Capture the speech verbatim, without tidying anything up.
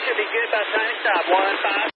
should be good by time stop. One five.